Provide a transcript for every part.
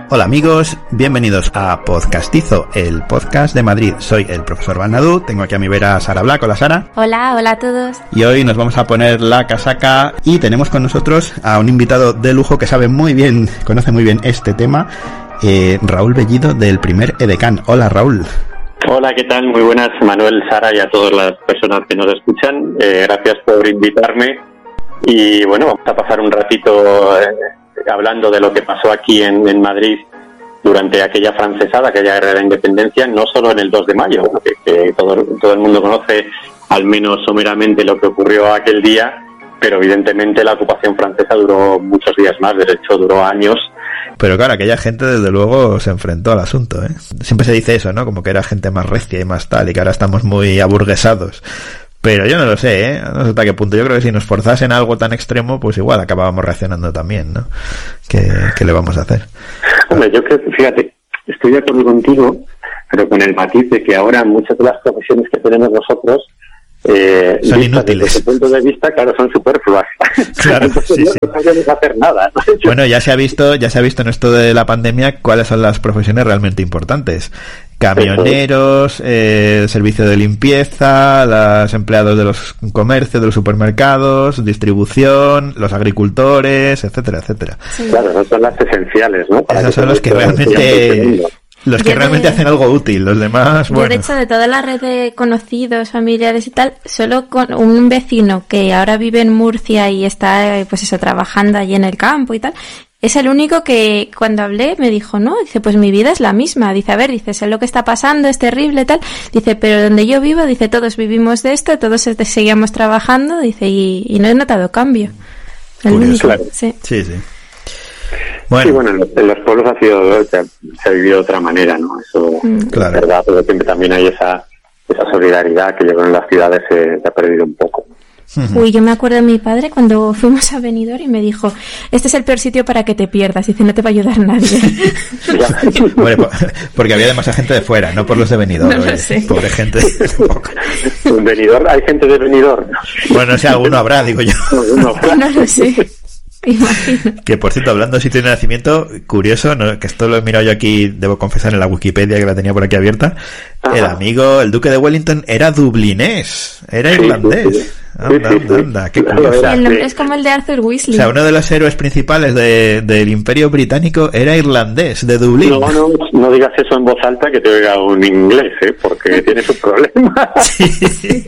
Hola amigos, bienvenidos a Podcastizo, el podcast de Madrid. Soy el profesor Balnadú, tengo aquí a mi vera a Sara Black. Hola Sara. Hola a todos. Y hoy nos vamos a poner la casaca y tenemos con nosotros a un invitado de lujo que sabe muy bien, conoce muy bien este tema, Raúl Bellido del primer Edecán. Hola Raúl. Hola, ¿qué tal? Muy buenas, Manuel, Sara y a todas las personas que nos escuchan. Gracias por invitarme y bueno, vamos a pasar un ratito hablando de lo que pasó aquí en Madrid durante aquella francesada, aquella guerra de la independencia, no solo en el 2 de mayo, que todo el mundo conoce al menos someramente lo que ocurrió aquel día, pero evidentemente la ocupación francesa duró muchos días más, de hecho duró años. Pero claro, aquella gente desde luego se enfrentó al asunto, ¿eh? Siempre se dice eso, ¿no? Como que era gente más recia y más tal, y que ahora estamos muy aburguesados. Pero yo no lo sé, ¿eh? No sé hasta qué punto. Yo creo que si nos forzasen algo tan extremo, pues igual acabábamos reaccionando también, ¿no? ¿Qué le vamos a hacer? Hombre, yo creo que, fíjate, estoy de acuerdo contigo, pero con el matiz de que ahora muchas de las profesiones que tenemos nosotros son inútiles. Desde ese punto de vista, claro, son superfluas. Claro, entonces sí, no podemos hacer nada, ¿no? Bueno, ya se ha visto en esto de la pandemia cuáles son las profesiones realmente importantes. Camioneros, servicio de limpieza, los empleados de los comercios, de los supermercados, distribución, los agricultores, etcétera, etcétera. Sí. Claro, esas son las esenciales, ¿no? Esas son los que realmente... Los que realmente hacen algo útil, los demás, bueno. Yo, de hecho, de toda la red de conocidos, familiares y tal, solo con un vecino que ahora vive en Murcia y está, pues eso, trabajando allí en el campo y tal, es el único que cuando hablé me dijo, no, dice, pues mi vida es la misma. Dice, a ver, dice, sé lo que está pasando, es terrible, tal. Dice, pero donde yo vivo, dice, todos vivimos de esto, todos seguíamos trabajando, dice, y no he notado cambio. El único, claro. Sí. Sí. Bueno. Sí, bueno, en los pueblos se ha vivido de otra manera, ¿no? Eso claro. Es verdad, pero siempre también hay esa solidaridad que llegó en las ciudades, se ha perdido un poco. Uy, yo me acuerdo de mi padre cuando fuimos a Benidorm y me dijo, este es el peor sitio para que te pierdas. Dice, no te va a ayudar nadie. Bueno, porque había demasiada gente de fuera, no por los de Benidorm. No lo sé. Pobre gente. ¿En Benidorm hay gente de Benidorm? Bueno, no sé, alguno habrá, digo yo. No lo sé. Imagino. Que por cierto, hablando de sitio de nacimiento, curioso, ¿no? Que esto lo he mirado yo aquí, debo confesar, en la Wikipedia, que la tenía por aquí abierta. Ajá. El duque de Wellington era dublinés, era irlandés. Anda, qué curioso. El nombre es como el de Arthur Weasley. O sea, uno de los héroes principales del Imperio Británico era irlandés, de Dublín. No digas eso en voz alta, que te oiga un inglés, porque tiene sus problemas. Sí.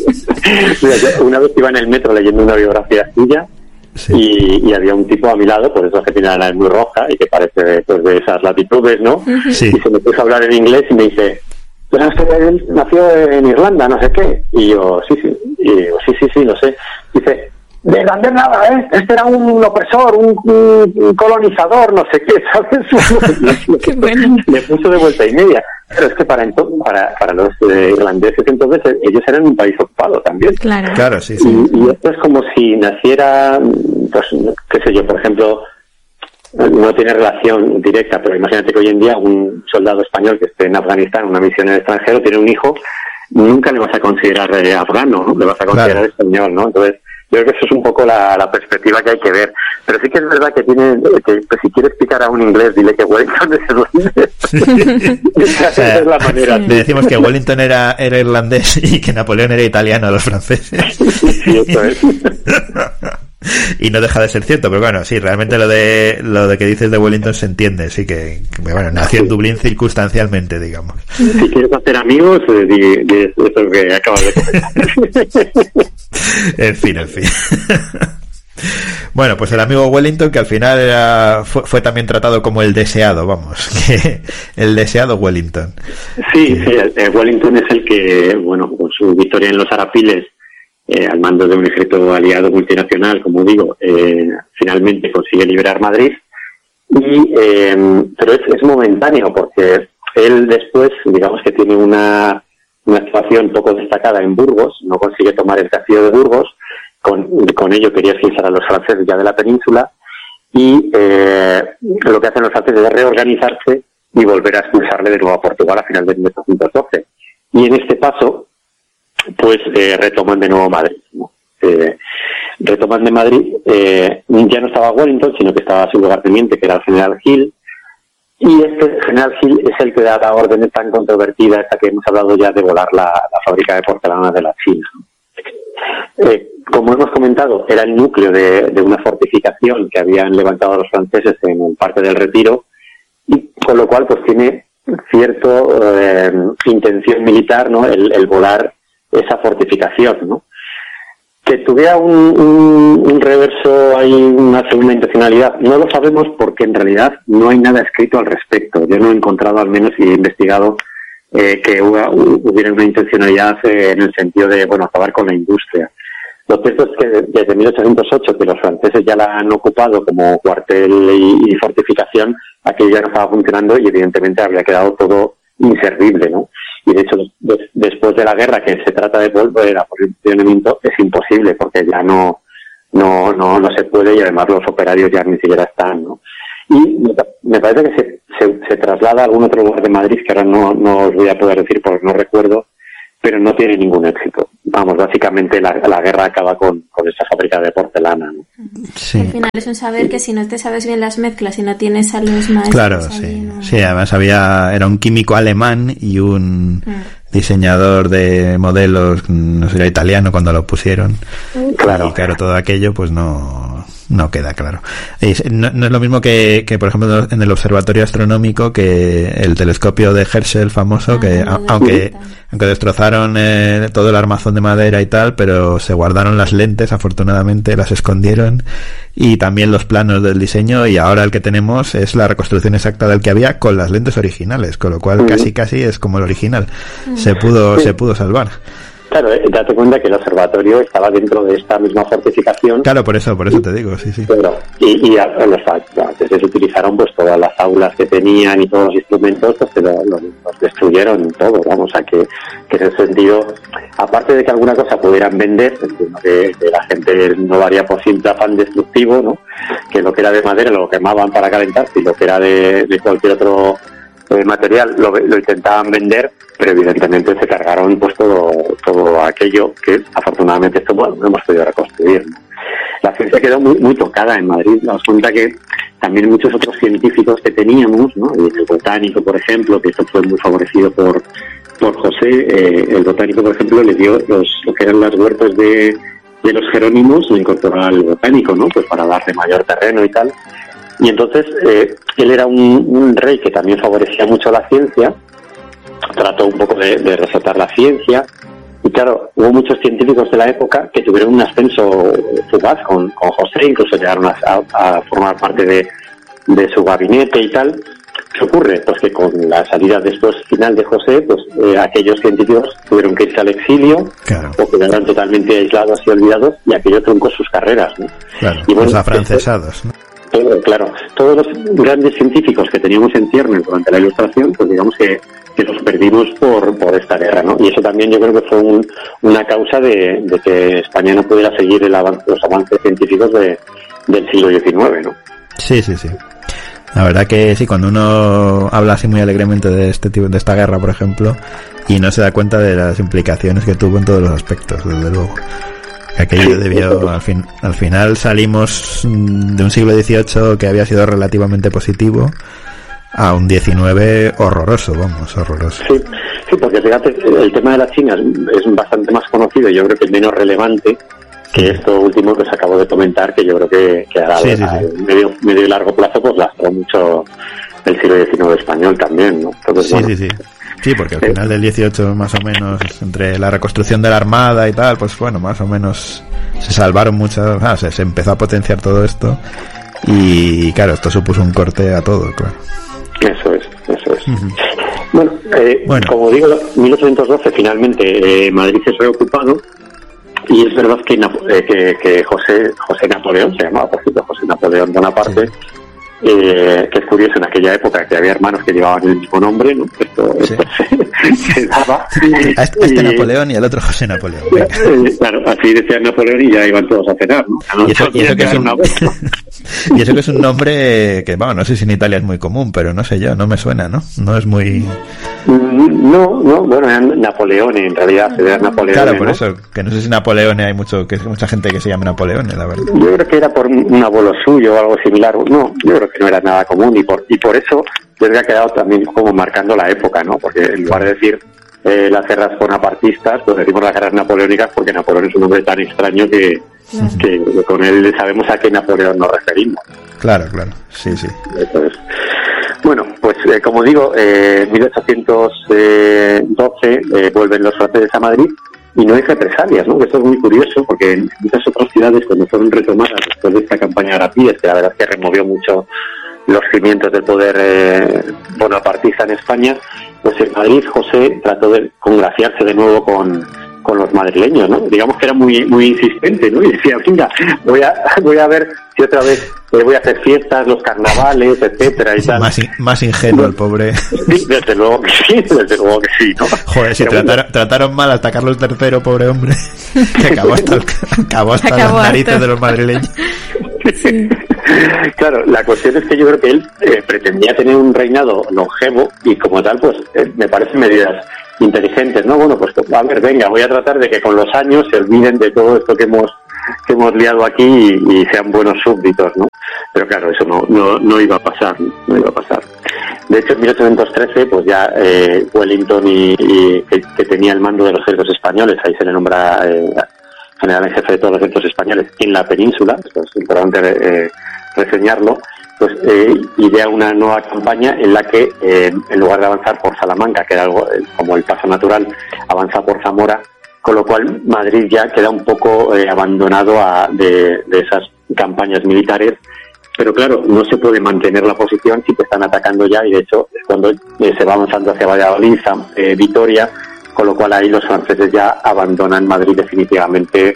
Mira, yo una vez iba en el metro leyendo una biografía suya. Sí. Y había un tipo a mi lado, por eso que tiene la nariz muy roja y que parece pues de esas latitudes, ¿no? Sí. Y se me puso a hablar en inglés y me dice, pues él nació en Irlanda, no sé qué. Y yo, sí, lo sé. Dice, de Irlanda nada, este era un opresor, un colonizador, no sé qué, ¿sabes? Qué bueno. Le puso de vuelta y media. Pero es que para los irlandeses entonces ellos eran un país ocupado también. Claro, sí. Y esto es como si naciera, pues, qué sé yo, por ejemplo, no tiene relación directa, pero imagínate que hoy en día un soldado español que esté en Afganistán, una misión en el extranjero, tiene un hijo, nunca le vas a considerar afgano, ¿no? Le vas a considerar español, ¿no? Entonces, yo creo que eso es un poco la perspectiva que hay que ver. Pero sí que es verdad que si quieres explicar a un inglés, dile que Wellington es irlandés. Esa es la manera. Le decimos que Wellington era irlandés y que Napoleón era italiano a los franceses. Sí, eso es. Y no deja de ser cierto, pero bueno, sí, realmente lo de que dices de Wellington se entiende, sí que bueno, nació en Dublín circunstancialmente, digamos. Si quieres hacer amigos, di eso que acabas de comentar. En fin. Bueno, pues el amigo Wellington, que al final fue también tratado como el deseado, vamos, que el deseado Wellington. Sí, Wellington es el que, bueno, con su victoria en los Arapiles, al mando de un ejército aliado multinacional, como digo, finalmente consigue liberar Madrid, pero es momentáneo, porque él después, digamos que tiene una actuación poco destacada en Burgos, no consigue tomar el castillo de Burgos, con ello quería expulsar a los franceses ya de la península, y lo que hacen los franceses es reorganizarse y volver a expulsarle de nuevo a Portugal a final de 1812. Y en este paso, pues retoman de nuevo Madrid, ¿no? Retoman de Madrid, ya no estaba Wellington, sino que estaba su lugarteniente, que era el general Hill, Y este general Hill es el que da la orden tan controvertida, esta que hemos hablado ya, de volar la fábrica de porcelana de la China. Como hemos comentado, era el núcleo de una fortificación que habían levantado los franceses en el Parque del Retiro, y con lo cual pues tiene cierto intención militar, ¿no? El volar esa fortificación, ¿no? Que tuviera un reverso, hay una segunda intencionalidad, no lo sabemos porque en realidad no hay nada escrito al respecto. Yo no he encontrado, al menos, y he investigado que hubiera una intencionalidad en el sentido de, bueno, acabar con la industria. Lo cierto es que desde 1808, que los franceses ya la han ocupado como cuartel y fortificación, aquello ya no estaba funcionando y evidentemente habría quedado todo inservible, ¿no? Y de hecho, después de la guerra, que se trata de volver a posicionamiento, es imposible porque ya no se puede, y además los operarios ya ni siquiera están, ¿no? Y me parece que se traslada a algún otro lugar de Madrid, que ahora no os voy a poder decir porque no recuerdo, pero no tiene ningún éxito. Vamos, básicamente la guerra acaba con esa fábrica de porcelana, ¿no? Sí. Al final es un saber que si no te sabes bien las mezclas y no tienes a los maestros... Claro, sí. No... Sí, además era un químico alemán y un diseñador de modelos, no sé, era italiano cuando lo pusieron. Claro. Y claro, todo aquello pues no queda claro. No es lo mismo que por ejemplo en el observatorio astronómico, que el telescopio de Herschel famoso, que aunque destrozaron todo el armazón de madera y tal, pero se guardaron las lentes, afortunadamente las escondieron, y también los planos del diseño, y ahora el que tenemos es la reconstrucción exacta del que había con las lentes originales, con lo cual casi es como el original. Se pudo salvar. Claro, date cuenta que el observatorio estaba dentro de esta misma fortificación. Claro, por eso te digo, sí. Pero, y los franceses utilizaron pues todas las aulas que tenían y todos los instrumentos, pues los destruyeron todo, vamos, a que en ese sentido, aparte de que alguna cosa pudieran vender, que la gente no daría por simple afán destructivo, ¿no? Que lo que era de madera lo quemaban para calentarse, y lo que era de cualquier otro material lo intentaban vender, pero evidentemente se cargaron pues todo aquello que afortunadamente hemos podido reconstruir, ¿no? La ciencia quedó muy tocada en Madrid. Nos cuenta que también muchos otros científicos que teníamos, ¿no? El botánico, por ejemplo, que esto fue muy favorecido por José, el botánico, por ejemplo, le dio lo que eran las huertas de los Jerónimos, lo incorporó al botánico, ¿no? Pues para darle mayor terreno y tal. Y entonces él era un rey que también favorecía mucho la ciencia, trató un poco de resaltar la ciencia, y claro, hubo muchos científicos de la época que tuvieron un ascenso fugaz con José, incluso llegaron a formar parte de su gabinete y tal. ¿Qué ocurre? Pues que con la salida después final de José, pues aquellos científicos tuvieron que irse al exilio, claro, o quedaron totalmente aislados y olvidados, y aquello truncó sus carreras, ¿no? Claro, y bueno, los afrancesados, ¿no? Claro, todos los grandes científicos que teníamos en ciernes durante la Ilustración, pues digamos que los perdimos por esta guerra, ¿no? Y eso también yo creo que fue una causa de que España no pudiera seguir los avances científicos del siglo XIX, ¿no? Sí. La verdad que sí, cuando uno habla así muy alegremente de esta guerra, por ejemplo, y no se da cuenta de las implicaciones que tuvo en todos los aspectos, desde luego. Aquello debió, al final salimos de un siglo XVIII que había sido relativamente positivo a un XIX horroroso. Sí, porque fíjate, el tema de las chinas es bastante más conocido, yo creo que es menos relevante que esto último que os acabo de comentar, que yo creo que a medio y largo plazo pues lastró mucho el siglo XIX español también, ¿no? Entonces, Sí, porque al final del 18 más o menos, entre la reconstrucción de la Armada y tal, pues bueno, más o menos se salvaron muchas, se empezó a potenciar todo esto, y claro, esto supuso un corte a todo, claro. Eso es. Bueno, como digo, 1812 finalmente Madrid es reocupado, y es verdad que José Napoleón, se llamaba por cierto José Napoleón Bonaparte, sí. Que es curioso, en aquella época que había hermanos que llevaban el mismo nombre, ¿no? Esto se daba. A este Napoleón y al otro José Napoleón. Claro, así decían Napoleón y ya iban todos a cenar, ¿no? Y eso que es un nombre que, bueno, no sé si en Italia es muy común, pero no sé yo, no me suena, ¿no? No es muy... No, bueno, era Napoleón en realidad, era Napoleón. Claro, por eso, que no sé si Napoleón hay mucha gente que se llama Napoleón, la verdad. Yo creo que era por un abuelo suyo o algo similar. No, yo creo que no era nada común, y por eso creo que ha quedado también como marcando la época, ¿no? Porque en lugar de decir las guerras bonapartistas, pues decimos las guerras napoleónicas, porque Napoleón es un hombre tan extraño que con él sabemos a qué Napoleón nos referimos. Claro, sí. Entonces, bueno, pues como digo, en 1812 vuelven los franceses a Madrid y no hay represalias, ¿no? Esto es muy curioso porque en muchas otras ciudades, cuando fueron retomadas después de esta campaña de Arapíes, que la verdad es que removió mucho los cimientos del poder bonapartista en España, pues en Madrid José trató de congraciarse de nuevo con los madrileños, ¿no? Digamos que era muy insistente, ¿no? Y decía, venga, voy a ver si otra vez voy a hacer fiestas, los carnavales, etcétera y tal. Más ingenuo el pobre. Sí, desde luego que sí, ¿no? Joder, si trataron mal hasta Carlos III, pobre hombre, que acabó hasta las narices de los madrileños. Sí. Claro, la cuestión es que yo creo que él pretendía tener un reinado longevo y como tal, pues me parecen medidas inteligentes, ¿no? Bueno, pues a ver, venga, voy a tratar de que con los años se olviden de todo esto que hemos liado aquí y sean buenos súbditos, ¿no? Pero claro, eso no iba a pasar, no iba a pasar. De hecho, en 1813, pues ya Wellington que tenía el mando de los ejércitos españoles, ahí se le nombra general en jefe de todos los ejércitos españoles en la península, esto es importante reseñarlo, pues idea una nueva campaña en la que en lugar de avanzar por Salamanca, que era algo como el paso natural, avanza por Zamora, con lo cual Madrid ya queda un poco abandonado de esas campañas militares, pero claro, no se puede mantener la posición si te están atacando ya, y de hecho es cuando se va avanzando hacia Valladolid, Vitoria, con lo cual ahí los franceses ya abandonan Madrid definitivamente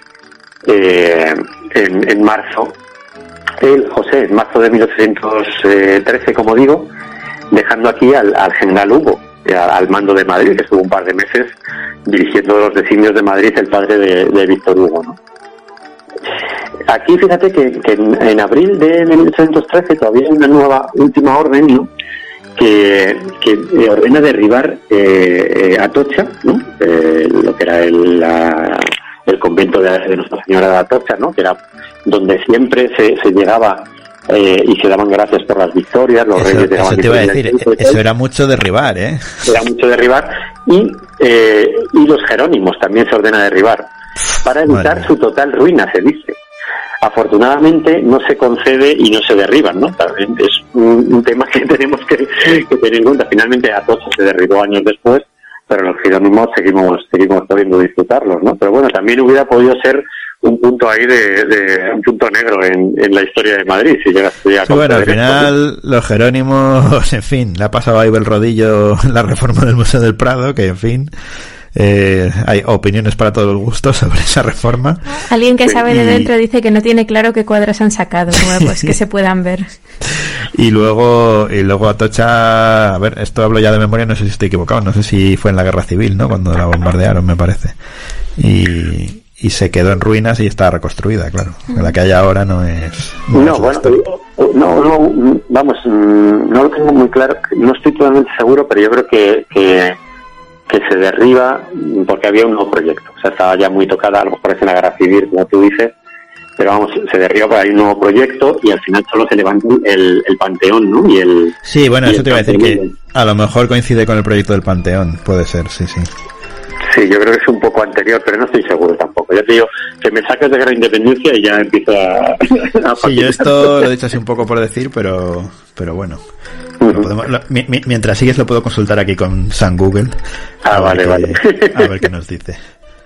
en marzo. José, en marzo de 1813, como digo, dejando aquí al general Hugo, al mando de Madrid, que estuvo un par de meses dirigiendo los designios de Madrid, el padre de Víctor Hugo, ¿no? Aquí fíjate que en abril de 1813 todavía hay una nueva última orden, ¿no? que ordena derribar Atocha, ¿no? Lo que era el convento de Nuestra Señora de Atocha, ¿no? Que era donde siempre se llegaba y se daban gracias por las victorias, los reyes llegaban. Eso te iba a decir, eso era mucho derribar, ¿eh? Era mucho derribar, y los jerónimos también se ordena derribar, para evitar su total ruina, se dice. Afortunadamente no se concede y no se derriban, ¿no? Es un tema que tenemos que tener en cuenta. Finalmente Atocha se derribó años después, pero los jerónimos seguimos pudiendo disfrutarlos, ¿no? Pero bueno, también hubiera podido ser un punto ahí de un punto negro en la historia de Madrid, si llegaste a bueno, al final los jerónimos, en fin, le ha pasado a Ibel Rodillo la reforma del Museo del Prado, que en fin, hay opiniones para todos los gustos sobre esa reforma. Alguien que sabe de dentro dice que no tiene claro qué cuadros han sacado, pues que se puedan ver. Y luego Atocha, a ver, esto hablo ya de memoria, no sé si estoy equivocado, no sé si fue en la Guerra Civil, ¿no? Cuando la bombardearon, me parece. Y se quedó en ruinas y está reconstruida, claro. La que hay ahora no es vamos, no lo tengo muy claro, no estoy totalmente seguro, pero yo creo que se derriba porque había un nuevo proyecto. O sea, estaba ya muy tocada, a lo mejor es en la Guerra Civil, como tú dices, pero vamos, se derriba porque hay un nuevo proyecto y al final solo se levanta el Panteón, ¿no? Sí, bueno, eso te iba a decir, que a lo mejor coincide con el proyecto del Panteón, puede ser, sí. Sí, yo creo que es un poco anterior, pero no estoy seguro tampoco. Ya te digo, que me saques de Guerra Independencia y ya empiezo a sí, yo esto lo he dicho así un poco por decir, pero bueno. Mientras sigues lo puedo consultar aquí con San Google. Vale. A ver qué nos dice.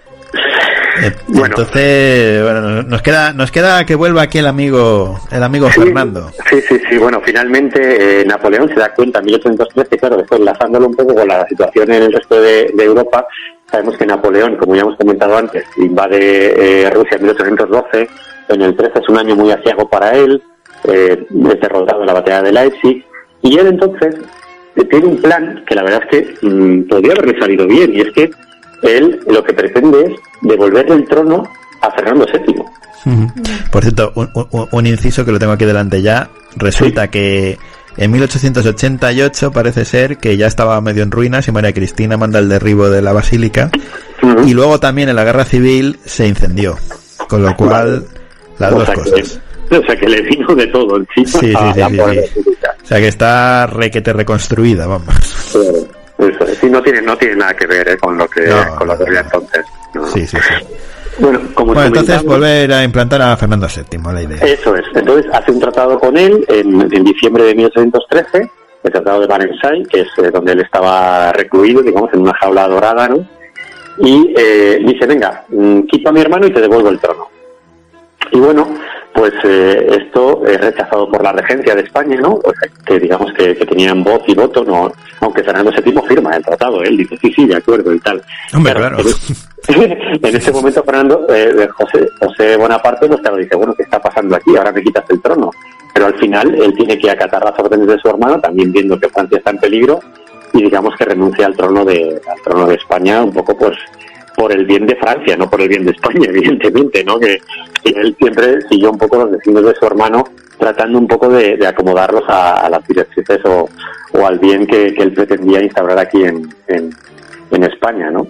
Entonces, bueno, nos queda que vuelva aquí el amigo Fernando. Sí, bueno, finalmente Napoleón se da cuenta en 1813, claro, después enlazándolo un poco con la situación en el resto de Europa. Sabemos que Napoleón, como ya hemos comentado antes, invade Rusia en 1812. En el 13 es un año muy aciago para él, es derrotado en la batalla de Leipzig, y él entonces tiene un plan que la verdad es que podría haberle salido bien, y es que él lo que pretende es devolverle el trono a Fernando VII. Por cierto, un inciso que lo tengo aquí delante ya. Resulta que en 1888 parece ser que ya estaba medio en ruinas y María Cristina manda el derribo de la basílica, y luego también en la Guerra Civil se incendió, con lo cual las dos cosas. O sea que le vino de todo encima. Sí. O sea que está reconstruida, vamos. Eso, sí, no tiene nada que ver con lo que había entonces. No. Sí. Bueno, entonces volver a implantar a Fernando VII, la idea. Eso es. Entonces hace un tratado con él en diciembre de 1813, el tratado de Versailles, que es donde él estaba recluido, digamos, en una jaula dorada, ¿no? Y dice, venga, quito a mi hermano y te devuelvo el trono. Y bueno, pues esto es rechazado por la regencia de España, ¿no? O sea, que digamos que tenían voz y voto, no, aunque Fernando VII firma el tratado, él dice, sí, de acuerdo y tal. Hombre, claro. En ese momento José Bonaparte, pues claro, dice, bueno, ¿qué está pasando aquí? Ahora me quitas el trono. Pero al final él tiene que acatar las órdenes de su hermano, también viendo que Francia está en peligro, y digamos que renuncia al trono de España, un poco pues por el bien de Francia, no por el bien de España, evidentemente, ¿no? Que él siempre siguió un poco los designios de su hermano, tratando un poco de acomodarlos a las directrices o al bien que él pretendía instaurar aquí en España, ¿no?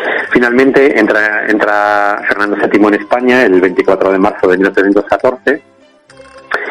Finalmente entra Fernando VII en España el 24 de marzo de 1814